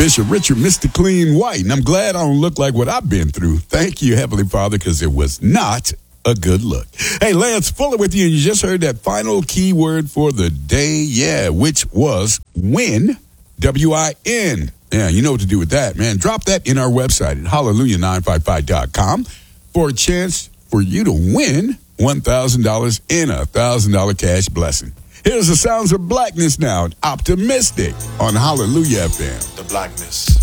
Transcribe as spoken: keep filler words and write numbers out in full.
Bishop Richard, Mister Clean White. And I'm glad I don't look like what I've been through. Thank you, Heavenly Father, because it was not a good look. Hey, Lance Fuller with you, and you just heard that final key word for the day, yeah, which was win, W I N. Yeah, you know what to do with that, man. Drop that in our website at hallelujah nine five five dot com for a chance for you to win one thousand dollars in a one thousand dollars cash blessing. Here's the sounds of blackness now, Optimistic on Hallelujah F M. The blackness.